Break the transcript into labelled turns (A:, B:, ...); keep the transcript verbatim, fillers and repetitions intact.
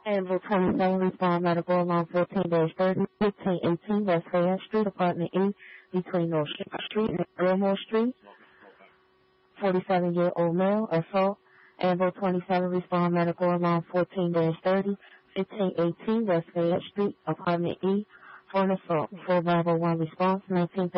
A: Anvil twenty-seven, respond medical alarm fourteen thirty, fifteen eighteen West Fayette Street, apartment E, between North Street and Gilmore Street. forty-seven-year-old male, assault. Anvil twenty-seven, respond medical alarm fourteen thirty, fifteen eighteen West Fayette Street, apartment E, for an assault. Full Bravo one response, nineteen